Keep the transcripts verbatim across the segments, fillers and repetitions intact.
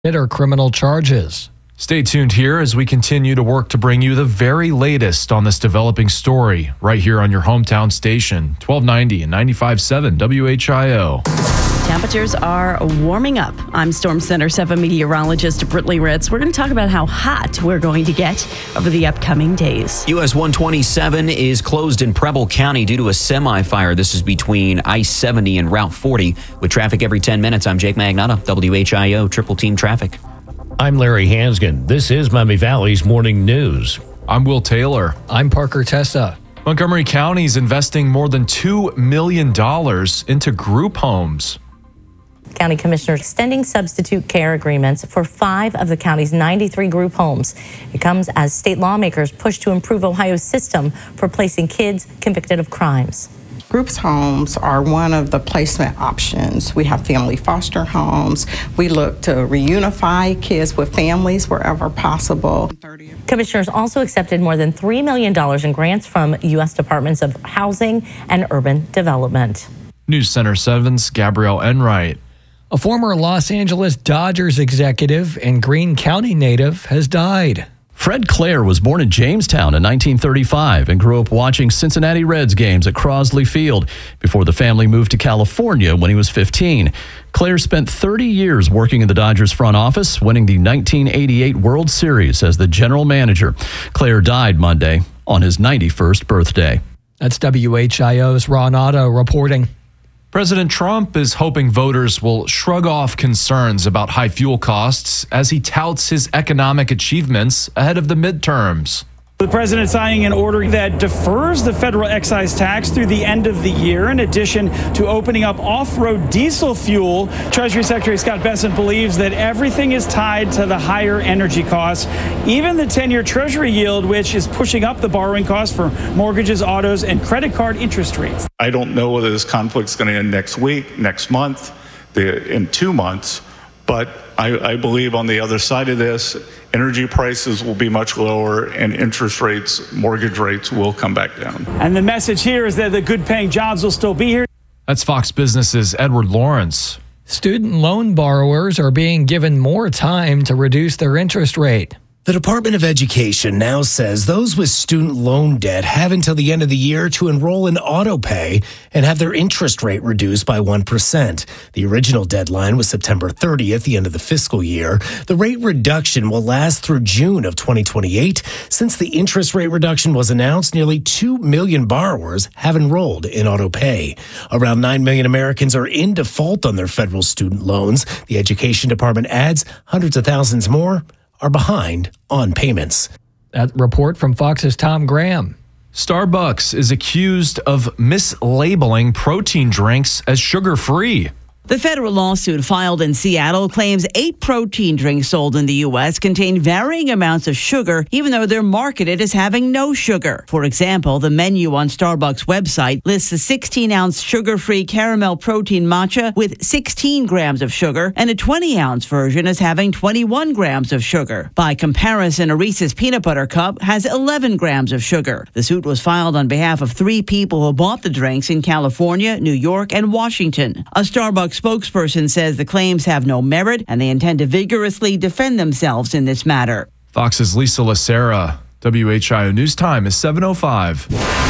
or criminal charges. Stay tuned here as we continue to work to bring you the very latest on this developing story right here on your hometown station, twelve ninety and ninety-five point seven W H I O. Temperatures are warming up. I'm Storm Center seven meteorologist Brittany Ritz. We're going to talk about how hot we're going to get over the upcoming days. U S one twenty-seven is closed in Preble County due to a semi-fire. This is between I seventy and Route forty. With traffic every ten minutes, I'm Jake Magnotta, W H I O Triple Team Traffic. I'm Larry Hansgen. This is Miami Valley's Morning News. I'm Will Taylor. I'm Parker Tessa. Montgomery County is investing more than two million dollars into group homes. County Commissioner extending substitute care agreements for five of the county's ninety-three group homes. It comes as state lawmakers push to improve Ohio's system for placing kids convicted of crimes. Groups homes are one of the placement options. We have family foster homes. We look to reunify kids with families wherever possible. Commissioners also accepted more than three million dollars in grants from U S Departments of Housing and Urban Development. News Center seven's Gabrielle Enright. A former Los Angeles Dodgers executive and Greene County native has died. Fred Clare was born in Jamestown in nineteen thirty-five and grew up watching Cincinnati Reds games at Crosley Field before the family moved to California when he was fifteen. Clare spent thirty years working in the Dodgers front office, winning the nineteen eighty-eight World Series as the general manager. Clare died Monday on his ninety-first birthday. That's W H I O's Ron Otto reporting. President Trump is hoping voters will shrug off concerns about high fuel costs as he touts his economic achievements ahead of the midterms. The president signing an order that defers the federal excise tax through the end of the year, in addition to opening up off-road diesel fuel. Treasury Secretary Scott Bessent believes that everything is tied to the higher energy costs, even the ten-year Treasury yield, which is pushing up the borrowing costs for mortgages, autos, and credit card interest rates. I don't know whether this conflict's going to end next week, next month, the, in two months, but I, I believe on the other side of this, energy prices will be much lower and interest rates, mortgage rates will come back down. And the message here is that the good paying jobs will still be here. That's Fox Business's Edward Lawrence. Student loan borrowers are being given more time to reduce their interest rate. The Department of Education now says those with student loan debt have until the end of the year to enroll in AutoPay and have their interest rate reduced by one percent. The original deadline was September thirtieth, the end of the fiscal year. The rate reduction will last through June of twenty twenty-eight. Since the interest rate reduction was announced, nearly two million borrowers have enrolled in AutoPay. Around nine million Americans are in default on their federal student loans. The Education Department adds hundreds of thousands more are behind on payments. That report from Fox's Tom Graham. Starbucks is accused of mislabeling protein drinks as sugar-free. The federal lawsuit filed in Seattle claims eight protein drinks sold in the U S contain varying amounts of sugar, even though they're marketed as having no sugar. For example, the menu on Starbucks' website lists a sixteen-ounce sugar-free caramel protein matcha with sixteen grams of sugar and a twenty-ounce version as having twenty-one grams of sugar. By comparison, a Reese's peanut butter cup has eleven grams of sugar. The suit was filed on behalf of three people who bought the drinks in California, New York, and Washington. A Starbucks spokesperson says the claims have no merit and they intend to vigorously defend themselves in this matter. Fox's Lisa Lacera. W H I O News Time is seven oh five.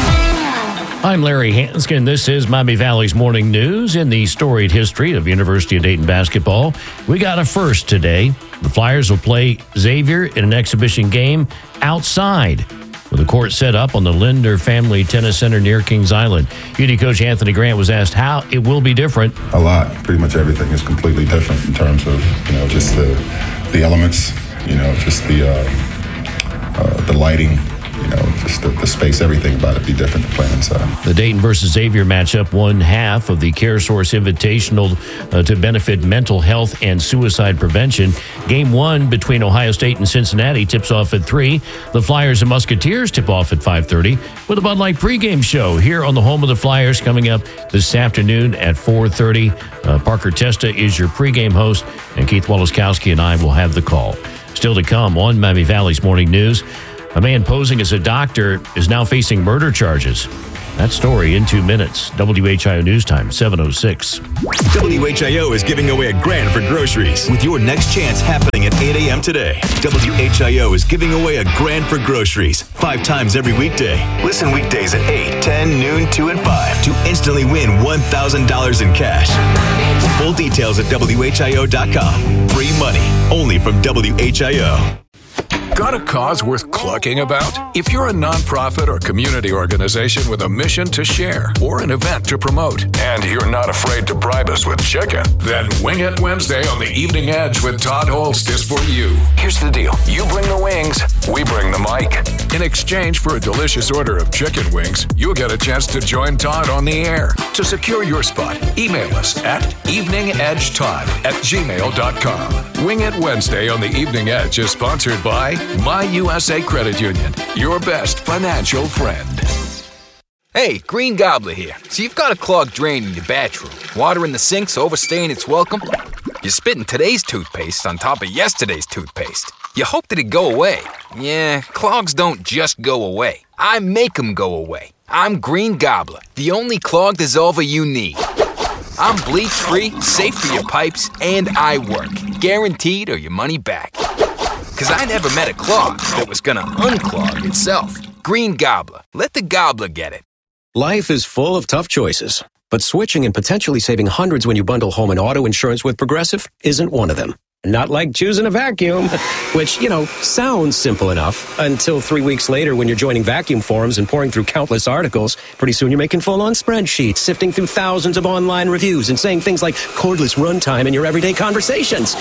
I'm Larry Hansgen. This is Miami Valley's Morning News. In the storied history of University of Dayton basketball, we got a first today. The Flyers will play Xavier in an exhibition game outside, with a court set up on the Linder Family Tennis Center near Kings Island. U D coach Anthony Grant was asked how it will be different. A lot. Pretty much everything is completely different in terms of, you know, just the the elements, you know, just the uh, uh, the lighting, you know, just the, the space, everything about it be different to play inside. The Dayton versus Xavier matchup, one half of the CareSource Invitational uh, to benefit mental health and suicide prevention. Game one between Ohio State and Cincinnati tips off at three. The Flyers and Musketeers tip off at five thirty with a Bud Light pregame show here on the home of the Flyers coming up this afternoon at four thirty. Uh, Parker Testa is your pregame host, and Keith Woloskowski and I will have the call. Still to come on Miami Valley's Morning News. A man posing as a doctor is now facing murder charges. That story in two minutes. W H I O News Time, seven oh six. W H I O is giving away a grand for groceries with your next chance happening at eight a.m. today. W H I O is giving away a grand for groceries five times every weekday. Listen weekdays at eight, ten, noon, two, and five to instantly win one thousand dollars in cash. Full details at W H I O dot com. Free money only from W H I O. Got a cause worth clucking about? If you're a nonprofit or community organization with a mission to share or an event to promote, and you're not afraid to bribe us with chicken, then Wing It Wednesday on the Evening Edge with Todd Holst is for you. Here's the deal. You bring the wings, we bring the mic. In exchange for a delicious order of chicken wings, you'll get a chance to join Todd on the air. To secure your spot, email us at eveningedgetodd at gmail dot com. Wing It Wednesday on the Evening Edge is sponsored by My U S A Credit Union, your best financial friend. Hey, Green Gobbler here. So you've got a clogged drain in your bathroom. Water in the sink's overstaying its welcome. You're spitting today's toothpaste on top of yesterday's toothpaste. You hope that it go away. Yeah, clogs don't just go away. I make them go away. I'm Green Gobbler, the only clog dissolver you need. I'm bleach-free, safe for your pipes, and I work. Guaranteed or your money back. Because I never met a clog that was going to unclog itself. Green Gobbler. Let the gobbler get it. Life is full of tough choices, but switching and potentially saving hundreds when you bundle home and auto insurance with Progressive isn't one of them. Not like choosing a vacuum, which, you know, sounds simple enough until three weeks later when you're joining vacuum forums and pouring through countless articles. Pretty soon you're making full-on spreadsheets, sifting through thousands of online reviews and saying things like cordless runtime in your everyday conversations.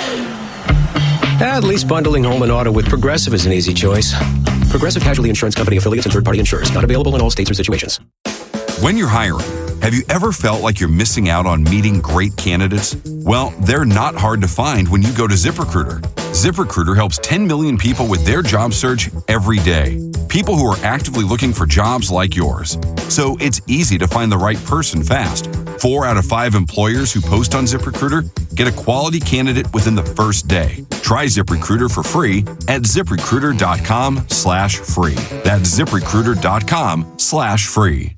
At least bundling home and auto with Progressive is an easy choice. Progressive Casualty Insurance Company affiliates and third-party insurers. Not available in all states or situations. When you're hiring, have you ever felt like you're missing out on meeting great candidates? Well, they're not hard to find when you go to ZipRecruiter. ZipRecruiter helps ten million people with their job search every day. People who are actively looking for jobs like yours. So it's easy to find the right person fast. Four out of five employers who post on ZipRecruiter get a quality candidate within the first day. Try ZipRecruiter for free at ZipRecruiter.com slash free. That's ZipRecruiter.com slash free.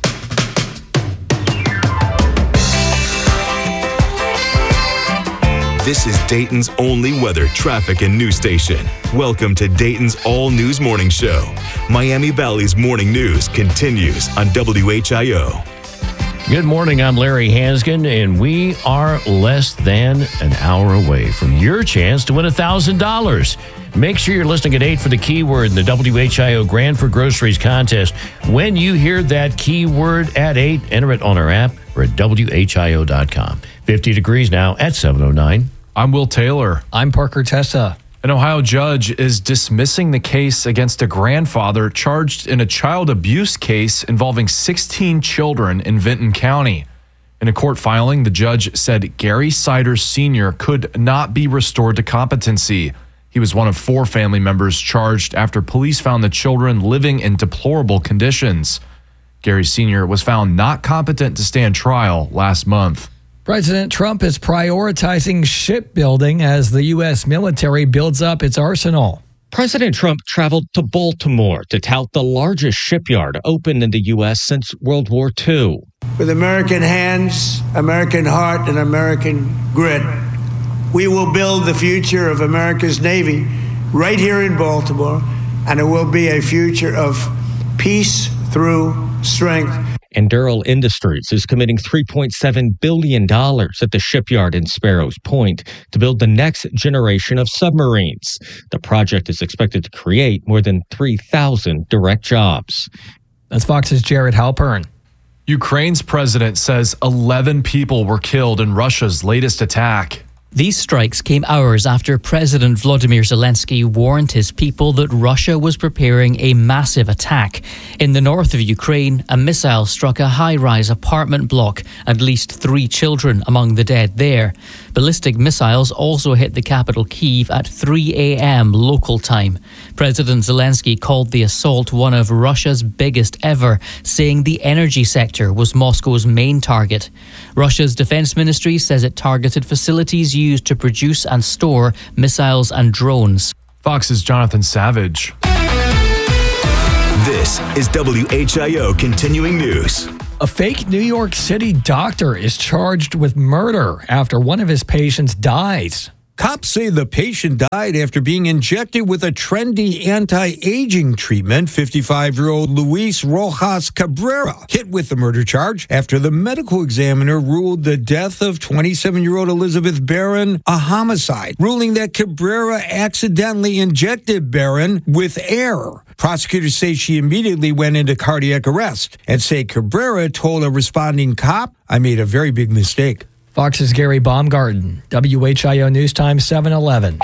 This is Dayton's only weather, traffic, and news station. Welcome to Dayton's All News Morning Show. Miami Valley's morning news continues on W H I O. Good morning, I'm Larry Hansgen, and we are less than an hour away from your chance to win one thousand dollars. Make sure you're listening at eight for the keyword in the W H I O Grand for Groceries contest. When you hear that keyword at eight, enter it on our app or at W H I O dot com. fifty degrees now at seven oh nine. I'm Will Taylor. I'm Parker Tessa. An Ohio judge is dismissing the case against a grandfather charged in a child abuse case involving sixteen children in Vinton County. In a court filing, the judge said Gary Siders Senior could not be restored to competency. He was one of four family members charged after police found the children living in deplorable conditions. Gary Senior was found not competent to stand trial last month. President Trump is prioritizing shipbuilding as the U S military builds up its arsenal. President Trump traveled to Baltimore to tout the largest shipyard opened in the U S since World War Two. With American hands, American heart, and American grit, we will build the future of America's Navy right here in Baltimore, and it will be a future of peace through strength. Anduril Industries is committing three point seven billion dollars at the shipyard in Sparrows Point to build the next generation of submarines. The project is expected to create more than three thousand direct jobs. That's Fox's Jared Halpern. Ukraine's president says eleven people were killed in Russia's latest attack. These strikes came hours after President Volodymyr Zelensky warned his people that Russia was preparing a massive attack. In the north of Ukraine, a missile struck a high-rise apartment block, at least three children among the dead there. Ballistic missiles also hit the capital Kyiv at three a.m. local time. President Zelensky called the assault one of Russia's biggest ever, saying the energy sector was Moscow's main target. Russia's defense ministry says it targeted facilities used to produce and store missiles and drones. Fox's Jonathan Savage. This is W H I O Continuing News. A fake New York City doctor is charged with murder after one of his patients dies. Cops say the patient died after being injected with a trendy anti-aging treatment. fifty-five-year-old Luis Rojas Cabrera hit with the murder charge after the medical examiner ruled the death of twenty-seven-year-old Elizabeth Barron a homicide, ruling that Cabrera accidentally injected Barron with air. Prosecutors say she immediately went into cardiac arrest and say Cabrera told a responding cop, "I made a very big mistake." Fox's Gary Baumgarten, W H I O News Time seven eleven.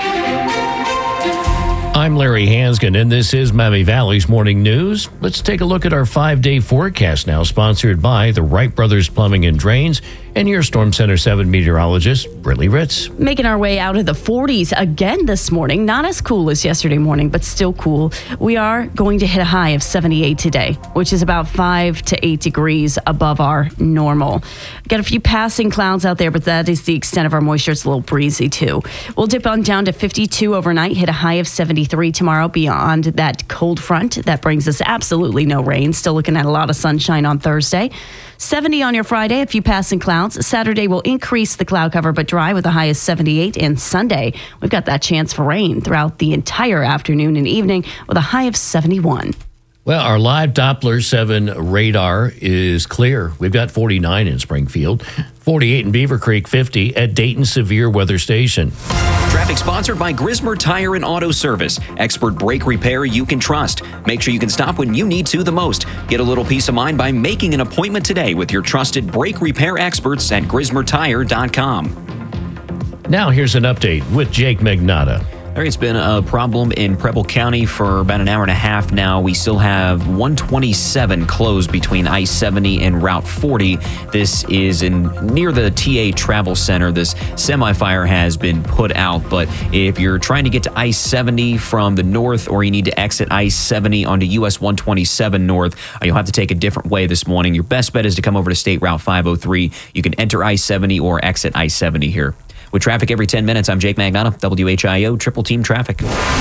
I'm Larry Hansgen, and this is Miami Valley's Morning News. Let's take a look at our five-day forecast now, sponsored by the Wright Brothers Plumbing and Drains and your Storm Center seven meteorologist, Brittany Ritz. Making our way out of the forties again this morning. Not as cool as yesterday morning, but still cool. We are going to hit a high of seventy-eight today, which is about five to eight degrees above our normal. Got a few passing clouds out there, but that is the extent of our moisture. It's a little breezy, too. We'll dip on down to fifty-two overnight, hit a high of seventy-three tomorrow beyond that cold front. That brings us absolutely no rain. Still looking at a lot of sunshine on Thursday. seventy on your Friday, a few passing clouds. Saturday will increase the cloud cover, but dry with a high of seventy-eight. And Sunday, we've got that chance for rain throughout the entire afternoon and evening with a high of seventy-one. Well, our live Doppler seven radar is clear. We've got forty-nine in Springfield, forty-eight in Beaver Creek, fifty at Dayton Severe Weather Station. Traffic sponsored by Grismer Tire and Auto Service. Expert brake repair you can trust. Make sure you can stop when you need to the most. Get a little peace of mind by making an appointment today with your trusted brake repair experts at grismer tire dot com. Now here's an update with Jake Magnata. It's been a problem in Preble County for about an hour and a half now. We still have one twenty-seven closed between I seventy and Route forty. This is in near the T A Travel Center. This semi-fire has been put out, but if you're trying to get to I seventy from the north or you need to exit I seventy onto U S one twenty-seven north, you'll have to take a different way this morning. Your best bet is to come over to State Route five oh three. You can enter I seventy or exit I seventy here. With traffic every ten minutes, I'm Jake Magnata, W H I O Triple Team Traffic.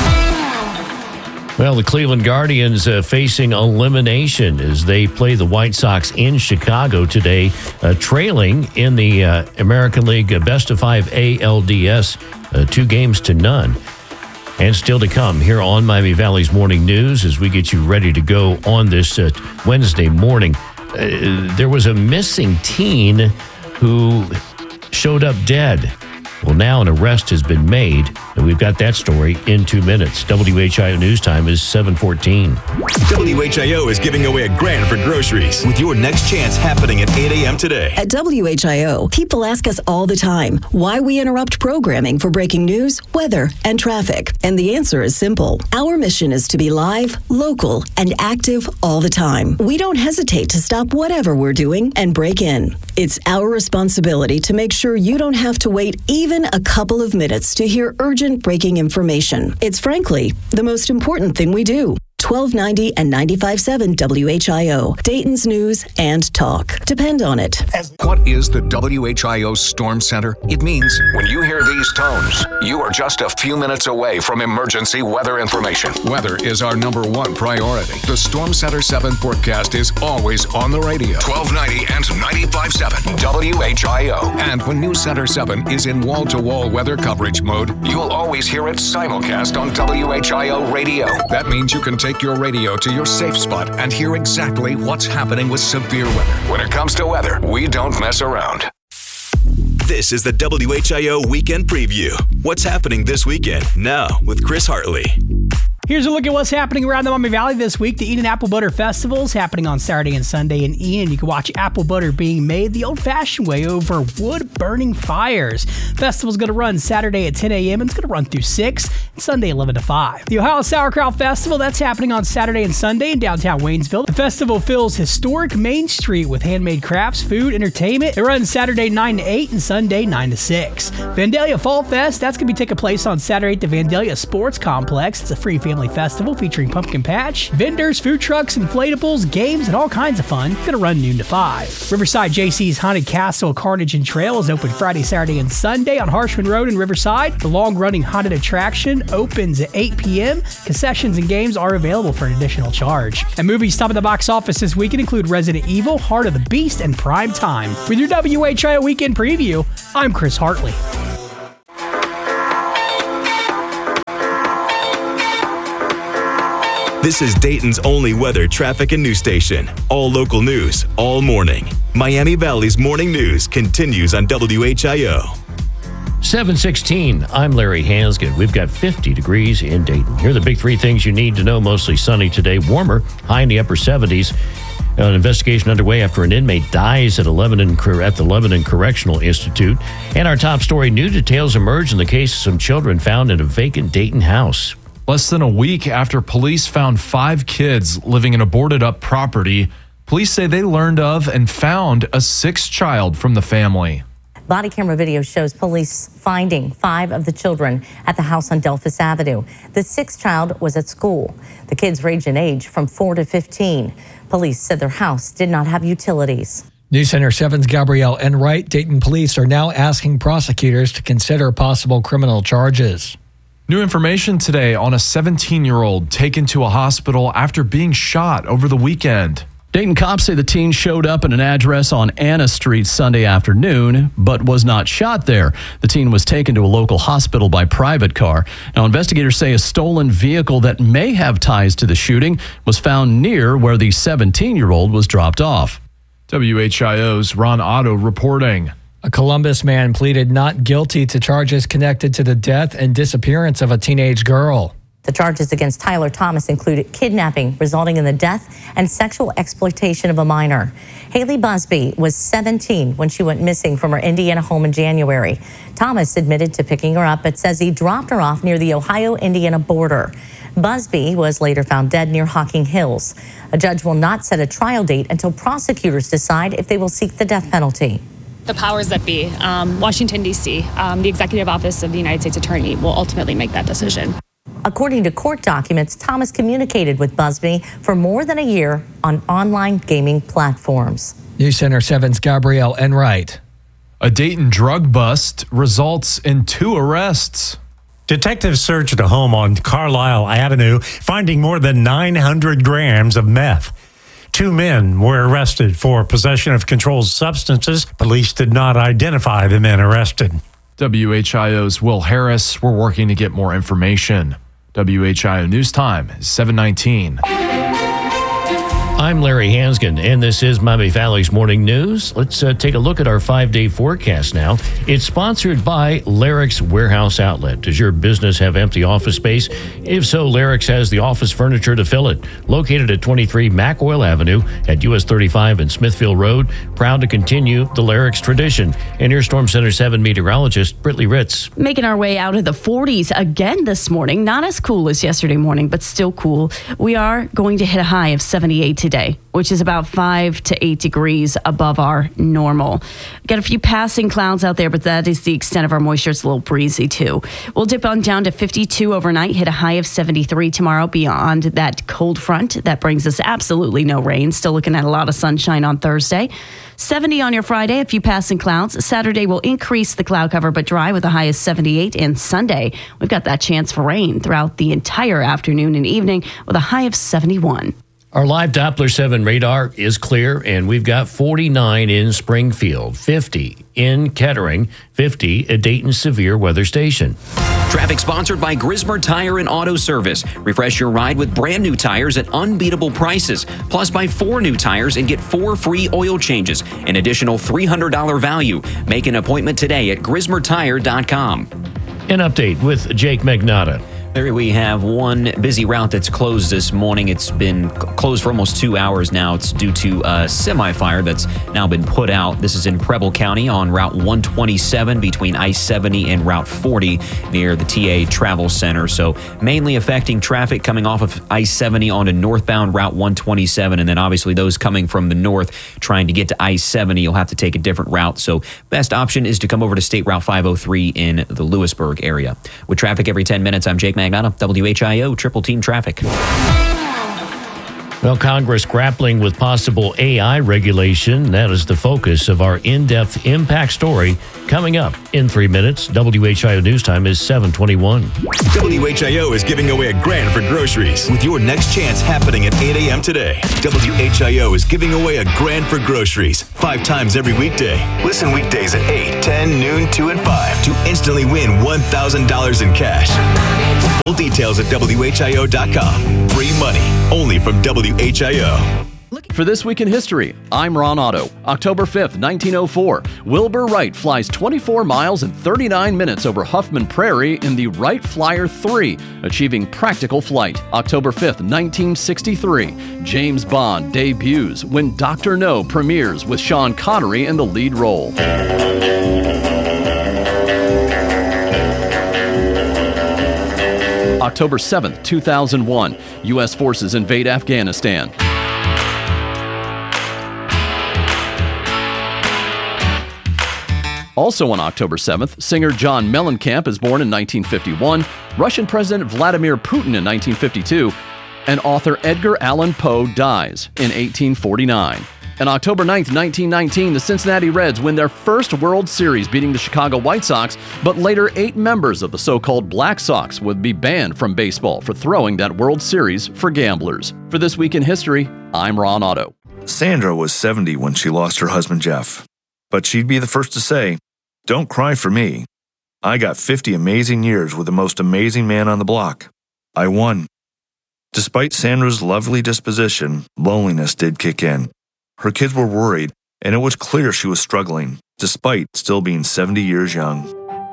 Well, the Cleveland Guardians uh, facing elimination as they play the White Sox in Chicago today, uh, trailing in the uh, American League Best of Five A L D S, uh, two games to none. And still to come here on Miami Valley's Morning News as we get you ready to go on this uh, Wednesday morning. Uh, there was a missing teen who showed up dead. Well, now an arrest has been made, and we've got that story in two minutes. W H I O News Time is seven fourteen. W H I O is giving away a grand for groceries with your next chance happening at eight a.m. today. At W H I O, people ask us all the time why we interrupt programming for breaking news, weather, and traffic. And the answer is simple. Our mission is to be live, local, and active all the time. We don't hesitate to stop whatever we're doing and break in. It's our responsibility to make sure you don't have to wait even a couple of minutes to hear urgent breaking information. It's frankly the most important thing we do. twelve ninety and ninety-five point seven W H I O, Dayton's news and talk. Depend on it. What is the W H I O Storm Center? It means when you hear these tones, you are just a few minutes away from emergency weather information. Weather is our number one priority. The Storm Center seven forecast is always on the radio. twelve ninety and ninety-five point seven W H I O. And when News Center seven is in wall-to-wall weather coverage mode, you'll always hear it simulcast on W H I O radio. That means you can take your radio to your safe spot and hear exactly what's happening with severe weather. When it comes to weather, we don't mess around. This is the W H I O Weekend Preview. What's happening this weekend? Now with Chris Hartley. Here's a look at what's happening around the Miami Valley this week. The Eden Apple Butter Festival is happening on Saturday and Sunday in Eden. You can watch apple butter being made the old-fashioned way over wood-burning fires. Festival's going to run Saturday at ten a.m. and it's going to run through six and Sunday eleven to five. The Ohio Sauerkraut Festival, that's happening on Saturday and Sunday in downtown Waynesville. The festival fills historic Main Street with handmade crafts, food, entertainment. It runs Saturday nine to eight and Sunday nine to six. Vandalia Fall Fest, that's going to be taking place on Saturday at the Vandalia Sports Complex. It's a free family family festival featuring pumpkin patch, vendors, food trucks, inflatables, games, and all kinds of fun. Gonna run noon to five. Riverside J C's Haunted Castle Carnage and Trail is open Friday, Saturday, and Sunday on Harshman Road in Riverside. The long-running haunted attraction opens at eight p.m. Concessions and games are available for an additional charge. And movies top of the box office this weekend include Resident Evil, Heart of the Beast, and Prime Time. With your W H I O Weekend Preview, I'm Chris Hartley. This is Dayton's only weather, traffic, and news station. All local news, all morning. Miami Valley's morning news continues on W H I O. seven sixteen, I'm Larry Hansgen. We've got fifty degrees in Dayton. Here are the big three things you need to know. Mostly sunny today, warmer, high in the upper seventies. An investigation underway after an inmate dies at, Lebanon, at the Lebanon Correctional Institute. And our top story, new details emerge in the case of some children found in a vacant Dayton house. Less than a week after police found five kids living in a boarded-up property, police say they learned of and found a sixth child from the family. Body camera video shows police finding five of the children at the house on Delphus Avenue. The sixth child was at school. The kids range in age from four to fifteen. Police said their house did not have utilities. News Center seven's Gabrielle Enright. Dayton police are now asking prosecutors to consider possible criminal charges. New information today on a seventeen-year-old taken to a hospital after being shot over the weekend. Dayton cops say the teen showed up at an address on Anna Street Sunday afternoon, but was not shot there. The teen was taken to a local hospital by private car. Now, investigators say a stolen vehicle that may have ties to the shooting was found near where the seventeen-year-old was dropped off. W H I O's Ron Otto reporting. A Columbus man pleaded not guilty to charges connected to the death and disappearance of a teenage girl. The charges against Tyler Thomas included kidnapping resulting in the death and sexual exploitation of a minor. Haley Busby was seventeen when she went missing from her Indiana home in January. Thomas admitted to picking her up but says he dropped her off near the Ohio-Indiana border. Busby was later found dead near Hocking Hills. A judge will not set a trial date until prosecutors decide if they will seek the death penalty. The powers that be, um, Washington, D C, um, the Executive Office of the United States Attorney will ultimately make that decision. According to court documents, Thomas communicated with Busby for more than a year on online gaming platforms. News Center seven's Gabrielle Enright. A Dayton drug bust results in two arrests. Detectives searched a home on Carlisle Avenue, finding more than nine hundred grams of meth. Two men were arrested for possession of controlled substances. Police did not identify the men arrested. W H I O's Will Harris. We're working to get more information. W H I O News Time is seven nineteen. I'm Larry Hansgen, and this is Miami Valley's Morning News. Let's uh, take a look at our five-day forecast now. It's sponsored by Larrick's Warehouse Outlet. Does your business have empty office space? If so, Larrick's has the office furniture to fill it. Located at twenty-three McOil Avenue at U S thirty-five and Smithfield Road. Proud to continue the Larrick's tradition. And here's Storm Center seven meteorologist Brittany Ritz. Making our way out of the forties again this morning. Not as cool as yesterday morning, but still cool. We are going to hit a high of seventy-eight today, which is about five to eight degrees above our normal. Got a few passing clouds out there, but that is the extent of our moisture. It's a little breezy too. We'll dip on down to fifty-two overnight, hit a high of seventy-three tomorrow beyond that cold front. That brings us absolutely no rain. Still looking at a lot of sunshine on Thursday. seventy on your Friday, a few passing clouds. Saturday will increase the cloud cover, but dry with a high of seventy-eight. And Sunday, we've got that chance for rain throughout the entire afternoon and evening with a high of seventy-one. Our live Doppler seven radar is clear, and we've got forty-nine in Springfield, fifty in Kettering, fifty at Dayton Severe Weather Station. Traffic sponsored by Grismer Tire and Auto Service. Refresh your ride with brand new tires at unbeatable prices. Plus, buy four new tires and get four free oil changes. An additional three hundred dollars value. Make an appointment today at grismer tire dot com. An update with Jake Magnotta. There we have one busy route that's closed this morning. It's been closed for almost two hours now. It's due to a semi-fire that's now been put out. This is in Preble County on Route one twenty-seven between I seventy and Route forty near the T A Travel Center. So mainly affecting traffic coming off of I seventy onto northbound Route one twenty-seven. And then obviously those coming from the north trying to get to I seventy, you'll have to take a different route. So best option is to come over to State Route five oh three in the Lewisburg area. With traffic every ten minutes, I'm Jake Mack. Magnotta, W H I O Triple Team Traffic. Well, Congress grappling with possible A I regulation. That is the focus of our in-depth impact story coming up in three minutes. W H I O News Time is seven twenty-one. W H I O is giving away a grand for groceries with your next chance happening at eight a.m. today. W H I O is giving away a grand for groceries five times every weekday. Listen weekdays at eight, ten, noon, two, and five to instantly win one thousand dollars in cash. Full details at W H I O dot com. Free money only from W H I O. For This Week in History, I'm Ron Otto. October fifth, nineteen oh four, Wilbur Wright flies twenty-four miles and thirty-nine minutes over Huffman Prairie in the Wright Flyer three, achieving practical flight. October fifth, nineteen sixty-three, James Bond debuts when Doctor No premieres with Sean Connery in the lead role. October seventh, two thousand one, U S forces invade Afghanistan. Also on October seventh, singer John Mellencamp is born in nineteen fifty-one, Russian President Vladimir Putin in nineteen fifty-two, and author Edgar Allan Poe dies in eighteen forty-nine. On October ninth, nineteen nineteen, the Cincinnati Reds win their first World Series, beating the Chicago White Sox, but later eight members of the so-called Black Sox would be banned from baseball for throwing that World Series for gamblers. For This Week in History, I'm Ron Otto. Sandra was seventy when she lost her husband Jeff, but she'd be the first to say, "Don't cry for me. I got fifty amazing years with the most amazing man on the block. I won." Despite Sandra's lovely disposition, loneliness did kick in. Her kids were worried, and it was clear she was struggling, despite still being seventy years young.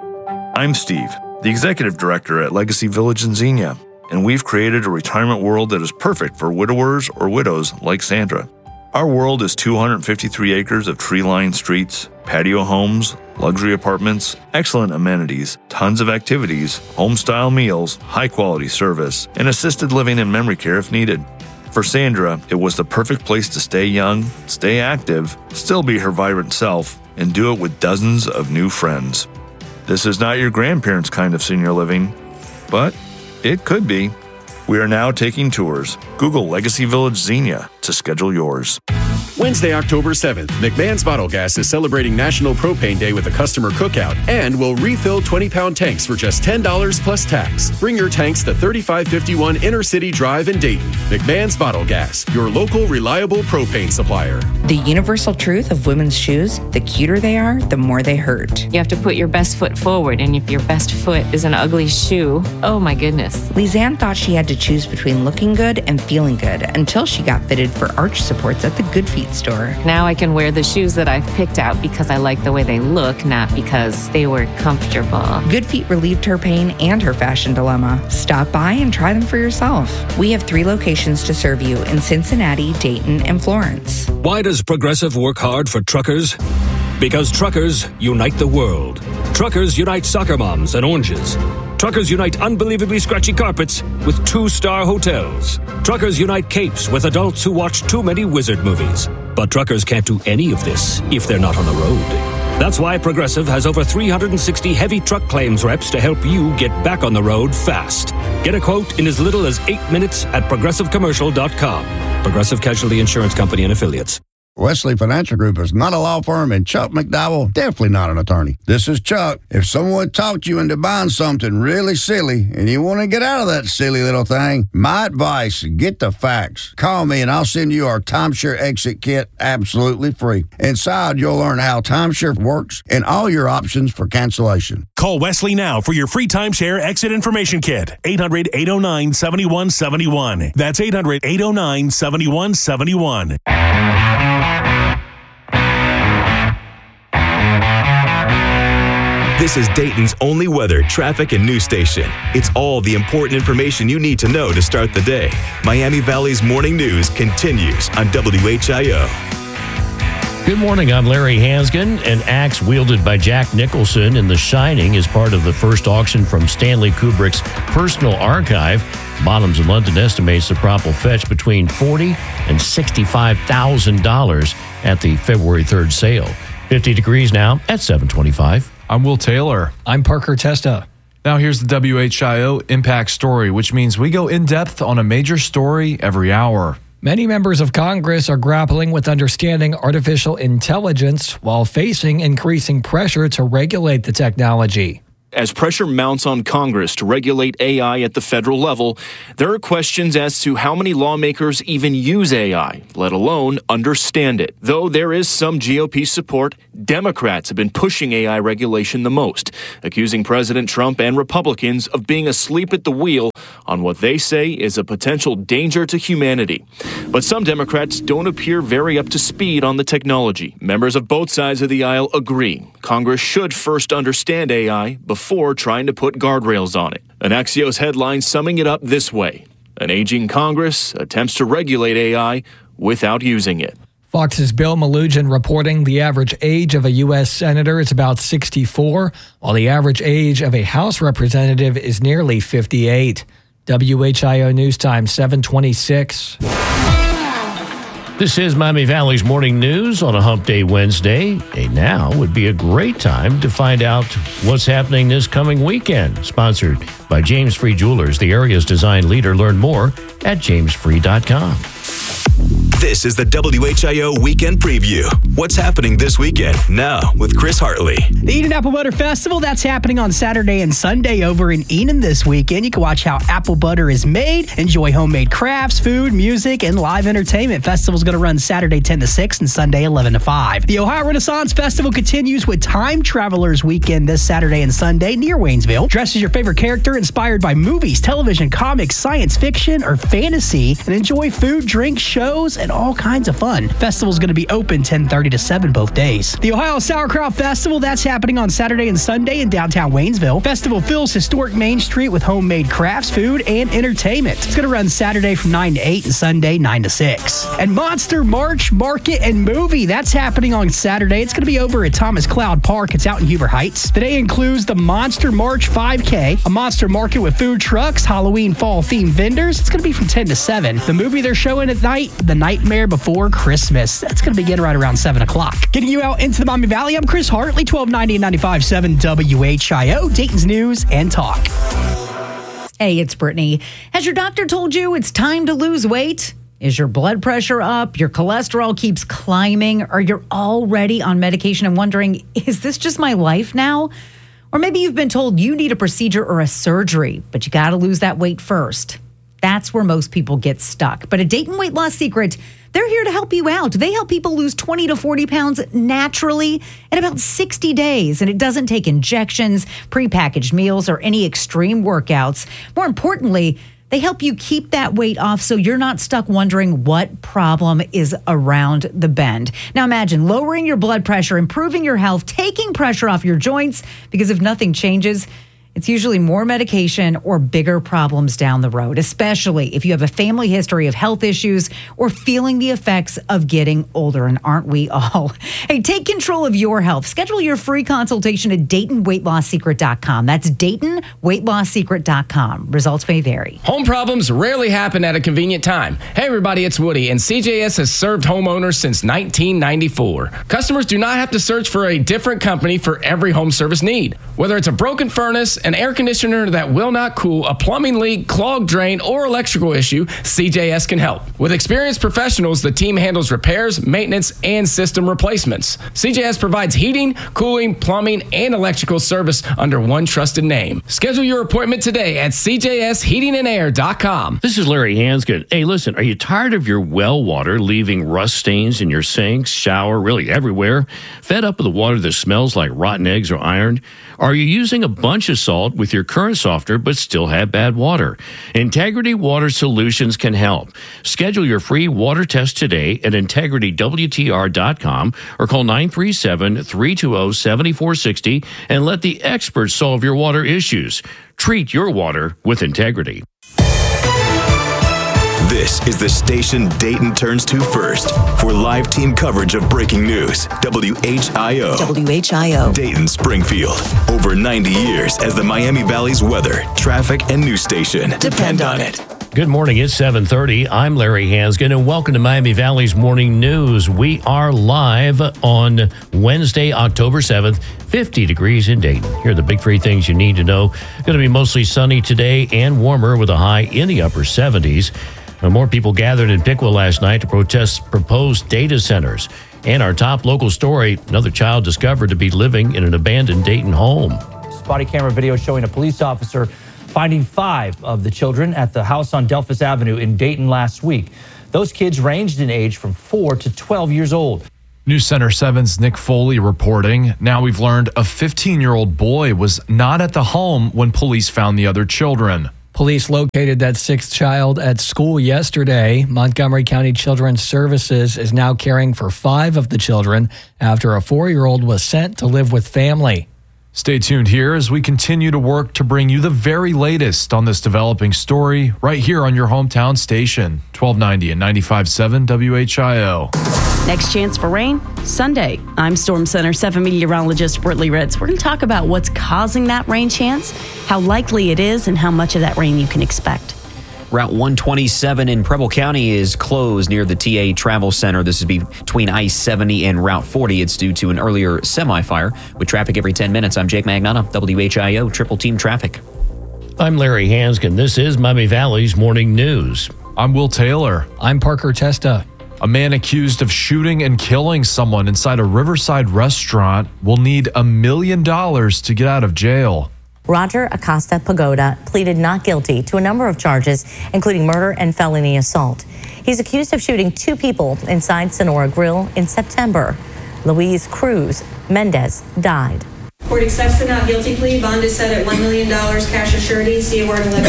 I'm Steve, the executive director at Legacy Village in Xenia, and we've created a retirement world that is perfect for widowers or widows like Sandra. Our world is two hundred fifty-three acres of tree-lined streets, patio homes, luxury apartments, excellent amenities, tons of activities, home-style meals, high-quality service, and assisted living and memory care if needed. For Sandra, it was the perfect place to stay young, stay active, still be her vibrant self, and do it with dozens of new friends. This is not your grandparents' kind of senior living, but it could be. We are now taking tours. Google Legacy Village Xenia to schedule yours. Wednesday, October seventh, McMahon's Bottle Gas is celebrating National Propane Day with a customer cookout and will refill twenty-pound tanks for just ten dollars plus tax. Bring your tanks to thirty-five fifty-one Intercity Drive in Dayton. McMahon's Bottle Gas, your local reliable propane supplier. The universal truth of women's shoes, the cuter they are, the more they hurt. You have to put your best foot forward, and if your best foot is an ugly shoe, oh my goodness. Lizanne thought she had to choose between looking good and feeling good until she got fitted for arch supports at the Good Feet store. Now I can wear the shoes that I've picked out because I like the way they look, not because they were comfortable. Good Feet relieved her pain and her fashion dilemma. Stop by and try them for yourself. We have three locations to serve you in Cincinnati, Dayton, and Florence. Why does Progressive work hard for truckers? Because truckers unite the world. Truckers unite soccer moms and oranges. Truckers unite unbelievably scratchy carpets with two-star hotels. Truckers unite capes with adults who watch too many wizard movies. But truckers can't do any of this if they're not on the road. That's why Progressive has over three hundred sixty heavy truck claims reps to help you get back on the road fast. Get a quote in as little as eight minutes at progressive commercial dot com. Progressive Casualty Insurance Company and Affiliates. Wesley Financial Group is not a law firm, and Chuck McDowell definitely not an attorney. This is Chuck. If someone talked you into buying something really silly and you want to get out of that silly little thing, my advice, get the facts. Call me and I'll send you our timeshare exit kit absolutely free. Inside, you'll learn how timeshare works and all your options for cancellation. Call Wesley now for your free timeshare exit information kit. eight hundred, eight oh nine, seven one seven one. That's eight hundred, eight oh nine, seven one seven one. This is Dayton's only weather, traffic, and news station. It's all the important information you need to know to start the day. Miami Valley's morning news continues on W H I O. Good morning, I'm Larry Hansgen. An axe wielded by Jack Nicholson in The Shining is part of the first auction from Stanley Kubrick's personal archive. Bottoms in London estimates the prop will fetch between forty thousand dollars and sixty-five thousand dollars at the February third sale. fifty degrees now at seven twenty-five. I'm Will Taylor. I'm Parker Testa. Now here's the W H I O Impact Story, which means we go in depth on a major story every hour. Many members of Congress are grappling with understanding artificial intelligence while facing increasing pressure to regulate the technology. As pressure mounts on Congress to regulate A I at the federal level, there are questions as to how many lawmakers even use A I, let alone understand it. Though there is some G O P support, Democrats have been pushing A I regulation the most, accusing President Trump and Republicans of being asleep at the wheel on what they say is a potential danger to humanity. But some Democrats don't appear very up to speed on the technology. Members of both sides of the aisle agree Congress should first understand A I before trying to put guardrails on it. An Axios headline summing it up this way: an aging Congress attempts to regulate A I without using it. Fox's Bill Malugin reporting the average age of a U S senator is about sixty-four, while the average age of a House representative is nearly fifty-eight. W H I O News Time, seven twenty-six. This is Miami Valley's Morning News on a Hump Day Wednesday. And now would be a great time to find out what's happening this coming weekend. Sponsored by James Free Jewelers, the area's design leader. Learn more at james free dot com. This is the W H I O Weekend Preview. What's happening this weekend? Now with Chris Hartley. The Eden Apple Butter Festival, that's happening on Saturday and Sunday over in Eden this weekend. You can watch how apple butter is made, enjoy homemade crafts, food, music, and live entertainment. Festival's going to run Saturday ten to six and Sunday eleven to five. The Ohio Renaissance Festival continues with Time Travelers Weekend this Saturday and Sunday near Waynesville. Dress as your favorite character inspired by movies, television, comics, science fiction, or fantasy, and enjoy food, drinks, shows, and all kinds of fun. Festival's going to be open ten thirty to seven both days. The Ohio Sauerkraut Festival, that's happening on Saturday and Sunday in downtown Waynesville. Festival fills historic Main Street with homemade crafts, food, and entertainment. It's going to run Saturday from nine to eight and Sunday nine to six. And Monster March, Market, and Movie, that's happening on Saturday. It's going to be over at Thomas Cloud Park. It's out in Huber Heights. The day includes the Monster March five K, a monster market with food trucks, Halloween fall-themed vendors. It's going to be from ten to seven. The movie they're showing at night, The Nightmare Before Christmas. That's going to begin right around seven o'clock. Getting you out into the Miami Valley, I'm Chris Hartley, twelve ninety and ninety-five point seven W H I O, Dayton's News and Talk. Hey, it's Brittany. Has your doctor told you it's time to lose weight? Is your blood pressure up? Your cholesterol keeps climbing? Or you're already on medication and wondering, is this just my life now? Or maybe you've been told you need a procedure or a surgery, but you got to lose that weight first. That's where most people get stuck. But at Dayton Weight Loss Secret, they're here to help you out. They help people lose twenty to forty pounds naturally in about sixty days. And it doesn't take injections, prepackaged meals, or any extreme workouts. More importantly, they help you keep that weight off so you're not stuck wondering what problem is around the bend. Now imagine lowering your blood pressure, improving your health, taking pressure off your joints, because if nothing changes, it's usually more medication or bigger problems down the road, especially if you have a family history of health issues or feeling the effects of getting older. And aren't we all? Hey, take control of your health. Schedule your free consultation at Dayton Weight Loss Secret dot com. That's Dayton Weight Loss Secret dot com. Results may vary. Home problems rarely happen at a convenient time. Hey, everybody, it's Woody, and C J S has served homeowners since nineteen ninety-four. Customers do not have to search for a different company for every home service need. Whether it's a broken furnace, an air conditioner that will not cool, a plumbing leak, clogged drain, or electrical issue, C J S can help. With experienced professionals, the team handles repairs, maintenance, and system replacements. C J S provides heating, cooling, plumbing, and electrical service under one trusted name. Schedule your appointment today at C J S heating and air dot com. This is Larry Hanskin. Hey, listen, are you tired of your well water leaving rust stains in your sinks, shower, really everywhere? Fed up with the water that smells like rotten eggs or iron? Are you using a bunch of salt with your current softener but still have bad water? Integrity Water Solutions can help. Schedule your free water test today at integrity w t r dot com or call nine three seven, three two zero, seven four six zero and let the experts solve your water issues. Treat your water with integrity. This is the station Dayton turns to first for live team coverage of breaking news. W H I O. W H I O. Dayton Springfield. Over ninety years as the Miami Valley's weather, traffic, and news station. Depend on it. Good morning. It's seven thirty. I'm Larry Hansgen, and welcome to Miami Valley's Morning News. We are live on Wednesday, October seventh, fifty degrees in Dayton. Here are the big three things you need to know. Going to be mostly sunny today and warmer with a high in the upper seventies. Now, more people gathered in Piqua last night to protest proposed data centers. And our top local story, another child discovered to be living in an abandoned Dayton home. Body camera video showing a police officer finding five of the children at the house on Delphus Avenue in Dayton last week. Those kids ranged in age from four to twelve years old. News Center seven's Nick Foley reporting. Now we've learned a fifteen-year-old boy was not at the home when police found the other children. Police located that sixth child at school yesterday. Montgomery County Children's Services is now caring for five of the children after a four-year-old was sent to live with family. Stay tuned here as we continue to work to bring you the very latest on this developing story right here on your hometown station, twelve ninety and ninety-five point seven W H I O. Next chance for rain, Sunday. I'm Storm Center seven meteorologist Brittany Ritz. We're going to talk about what's causing that rain chance, how likely it is, and how much of that rain you can expect. Route one twenty-seven in Preble County is closed near the T A Travel Center. This is between I seventy and Route forty. It's due to an earlier semi-fire. With traffic every ten minutes, I'm Jake Magnata, W H I O Triple Team Traffic. I'm Larry Hansgen. This is Miami Valley's Morning News. I'm Will Taylor. I'm Parker Testa. A man accused of shooting and killing someone inside a Riverside restaurant will need a million dollars to get out of jail. Roger Acosta Pagoda pleaded not guilty to a number of charges, including murder and felony assault. He's accused of shooting two people inside Sonora Grill in September. Luis Cruz Mendez died. Court accepts the not guilty plea. Bond is set at one million dollars cash or surety. See award eleven.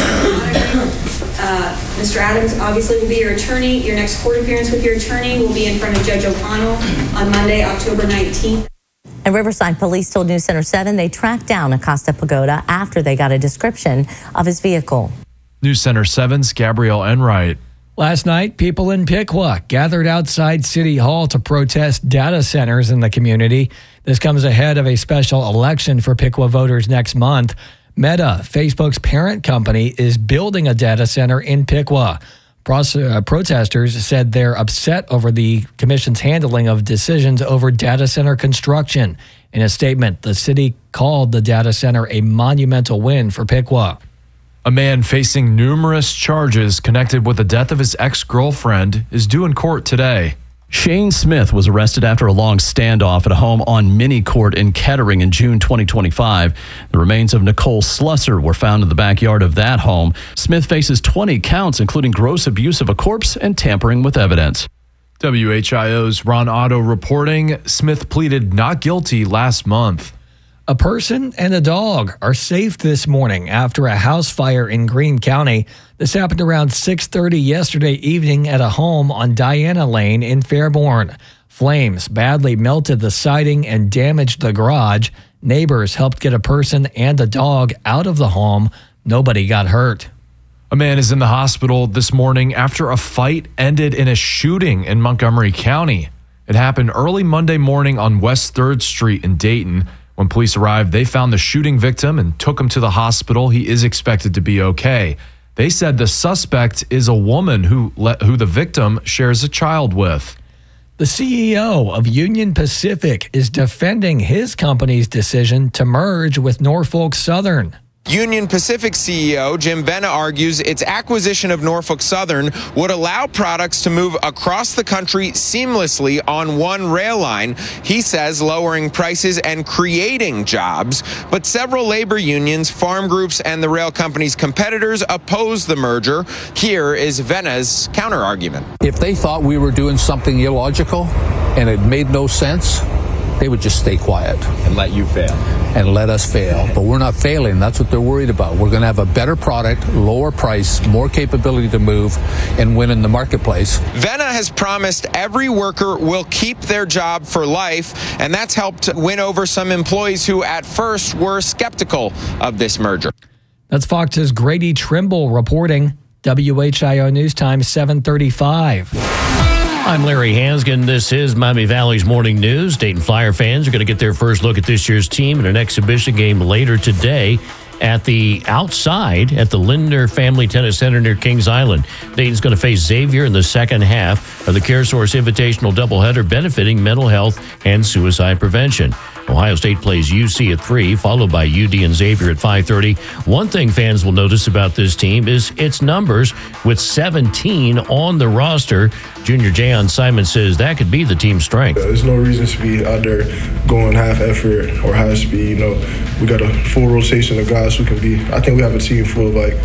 uh, Mister Adams obviously will be your attorney. Your next court appearance with your attorney will be in front of Judge O'Connell on Monday, October nineteenth. And Riverside police told News Center seven they tracked down Acosta Pagoda after they got a description of his vehicle. News Center seven's Gabrielle Enright. Last night, people in Piqua gathered outside City Hall to protest data centers in the community. This comes ahead of a special election for Piqua voters next month. Meta, Facebook's parent company, is building a data center in Piqua. Pros- uh, protesters said they're upset over the commission's handling of decisions over data center construction. In a statement, the city called the data center a monumental win for Piqua. A man facing numerous charges connected with the death of his ex-girlfriend is due in court today. Shane Smith was arrested after a long standoff at a home on Mini Court in Kettering in June twenty twenty-five. The remains of Nicole Slusser were found in the backyard of that home. Smith faces twenty counts, including gross abuse of a corpse and tampering with evidence. W H I O's Ron Otto reporting Smith pleaded not guilty last month. A person and a dog are safe this morning after a house fire in Greene County. This happened around six thirty yesterday evening at a home on Diana Lane in Fairborn. Flames badly melted the siding and damaged the garage. Neighbors helped get a person and a dog out of the home. Nobody got hurt. A man is in the hospital this morning after a fight ended in a shooting in Montgomery County. It happened early Monday morning on West third Street in Dayton. When police arrived, they found the shooting victim and took him to the hospital. He is expected to be okay. They said the suspect is a woman who le- who the victim shares a child with. The C E O of Union Pacific is defending his company's decision to merge with Norfolk Southern. Union Pacific C E O Jim Vena argues its acquisition of Norfolk Southern would allow products to move across the country seamlessly on one rail line. He says lowering prices and creating jobs. But several labor unions, farm groups, and the rail company's competitors oppose the merger. Here is Vena's counterargument. If they thought we were doing something illogical and it made no sense, they would just stay quiet. And let you fail. And let us fail. But we're not failing. That's what they're worried about. We're going to have a better product, lower price, more capability to move, and win in the marketplace. Vena has promised every worker will keep their job for life, and that's helped win over some employees who at first were skeptical of this merger. That's Fox's Grady Trimble reporting. W H I O News Time, seven thirty-five. I'm Larry Hansgen. This is Miami Valley's Morning News. Dayton Flyer fans are going to get their first look at this year's team in an exhibition game later today at the outside at the Lindner Family Tennis Center near Kings Island. Dayton's going to face Xavier in the second half of the CareSource Invitational doubleheader benefiting mental health and suicide prevention. Ohio State plays U C at three, followed by U D and Xavier at five thirty. One thing fans will notice about this team is its numbers, with seventeen on the roster. Junior Jayon Simon says that could be the team's strength. There's no reason to be out there going half effort or high speed. You know, we got a full rotation of guys who can be. I think we have a team full of like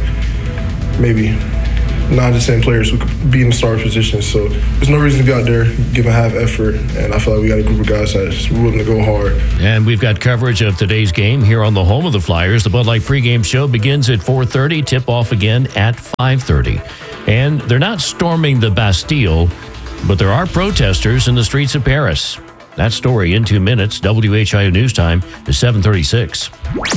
maybe nine to ten players who could be in the starting position. So there's no reason to be out there giving half effort. And I feel like we got a group of guys that's willing to go hard. And we've got coverage of today's game here on the home of the Flyers. The Bud Light pregame show begins at four thirty. Tip off again at five thirty. And they're not storming the Bastille, but there are protesters in the streets of Paris. That story in two minutes. W H I O News Time is seven thirty-six.